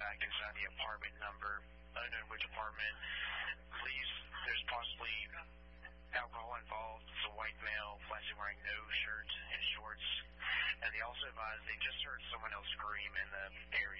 back inside the apartment number, unknown which apartment. Believes there's possibly alcohol involved. It's a white male, flashing wearing no shirt and shorts. And they also advise they just heard someone else scream in the area.